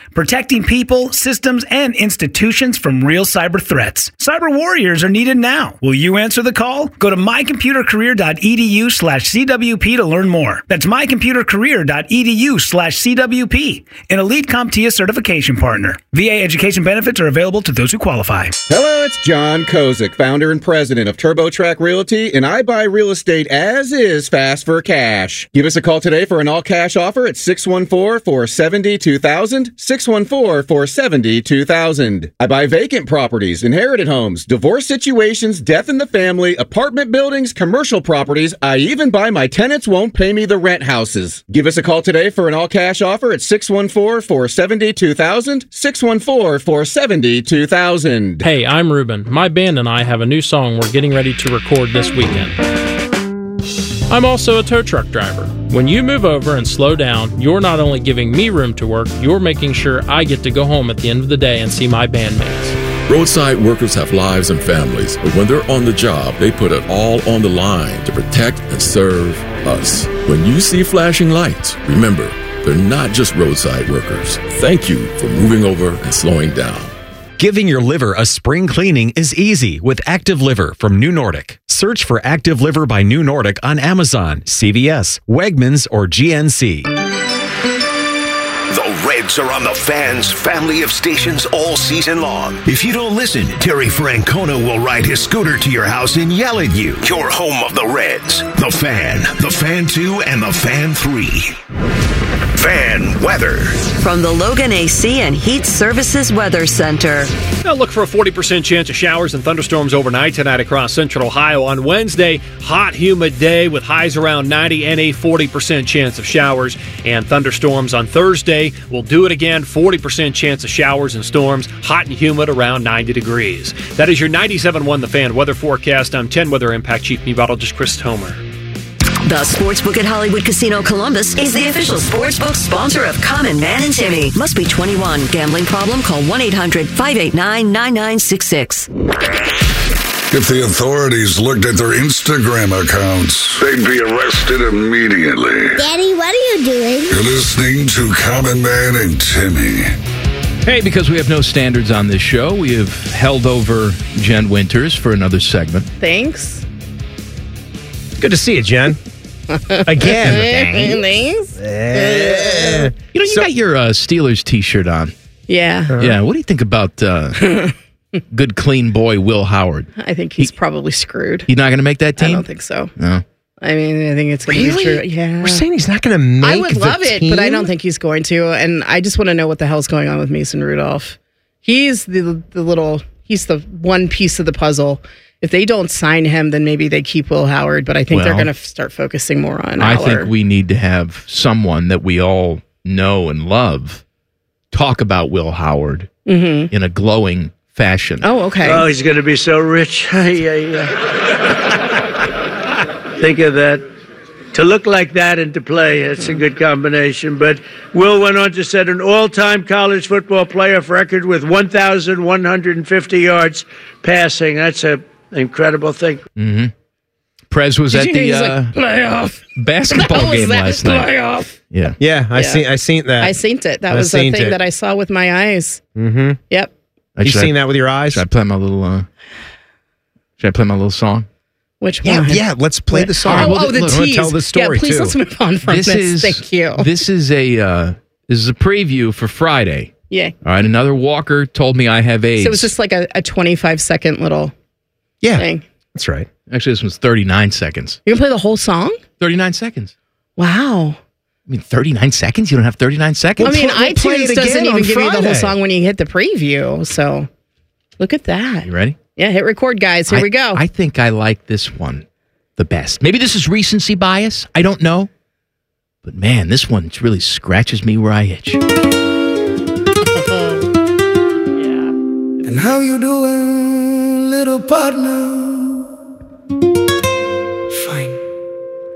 protecting people, systems, and institutions from real cyber threats. Cyber warriors are needed now. Will you answer the call? Go to mycomputercareer.edu/CWP to learn more. That's mycomputercareer.edu/CWP, an elite CompTIA certification partner. VA education benefits are available to those who qualify. Hello, it's John Kozik, founder and president of TurboTrack Realty, and I buy real estate as is fast for cash. Give us a call today for an all-cash offer at 614-470-2000, 614-470-2000. I buy vacant properties, inherited homes, divorce situations, death in the family, apartment buildings, commercial properties. I even buy my tenants won't pay me the rent houses. Give us a call today for an all-cash offer at 614-470-2000, 614-470-2000. Hey, I'm Ruben. My band and I have a new song we're getting ready to record this weekend. I'm also a tow truck driver. When you move over and slow down, you're not only giving me room to work, you're making sure I get to go home at the end of the day and see my bandmates. Roadside workers have lives and families, but when they're on the job, they put it all on the line to protect and serve us. When you see flashing lights, remember, they're not just roadside workers. Thank you for moving over and slowing down. Giving your liver a spring cleaning is easy with Active Liver from New Nordic. Search for Active Liver by New Nordic on Amazon, CVS, Wegmans, or GNC. The Reds are on the Fan's family of stations all season long. If you don't listen, Terry Francona will ride his scooter to your house and yell at you. You're home of the Reds, the Fan 2, and the Fan 3. Fan weather. From the Logan AC and Heat Services Weather Center. Now look for a 40% chance of showers and thunderstorms overnight tonight across central Ohio. On Wednesday, hot, humid day with highs around 90 and a 40% chance of showers and thunderstorms. On Thursday, we'll do it again, 40% chance of showers and storms, hot and humid around 90 degrees. That is your 97.1 The Fan weather forecast. I'm 10 Weather Impact Chief Meteorologist Chris Homer. The Sportsbook at Hollywood Casino Columbus is the official sportsbook sponsor of Common Man and Timmy. Must be 21. Gambling problem? Call 1-800-589-9966. If the authorities looked at their Instagram accounts, they'd be arrested immediately. Daddy, what are you doing? You're listening to Common Man and Timmy. Hey, because we have no standards on this show, we have held over Jen Winters for another segment. Thanks. Good to see you, Jen. Again. Thanks. You got your Steelers t-shirt on. Yeah. Yeah, what do you think about good, clean boy Will Howard? I think he's probably screwed. He's not going to make that team? I don't think so. No. I mean, I think it's going to be true. Yeah. We're saying he's not going to make the team? I would love it, but I don't think he's going to. And I just want to know what the hell's going on with Mason Rudolph. He's he's the one piece of the puzzle. If they don't sign him, then maybe they keep Will Howard, but I think they're going to start focusing more on I think we need to have someone that we all know and love talk about Will Howard in a glowing fashion. Oh, okay. Oh, he's going to be so rich. Think of that. To look like that and to play, it's a good combination. But Will went on to set an all-time college football playoff record with 1,150 yards passing. That's an incredible thing. Mm-hmm. Prez was at the playoff basketball game last night. Playoff. Yeah. Yeah, I seen that. I seen it. That was a thing that I saw with my eyes. Mm-hmm. Yep. You seen that with your eyes? Should I play my little song? Which one? Yeah, let's play the song. The tease. Tell the story, please, too. let's move on from this. Thank you. This is a preview for Friday. Yeah. All right, another walker told me I have AIDS. So it was just like a 25-second little thing. That's right. Actually, this one's 39 seconds. You're going to play the whole song? 39 seconds. Wow. I mean, 39 seconds? You don't have 39 seconds? I mean, iTunes doesn't even give you the whole song when you hit the preview. So look at that. You ready? Yeah, hit record, guys. Here we go. I think I like this one the best. Maybe this is recency bias. I don't know. But man, this one really scratches me where I itch. And how you doing, little partner?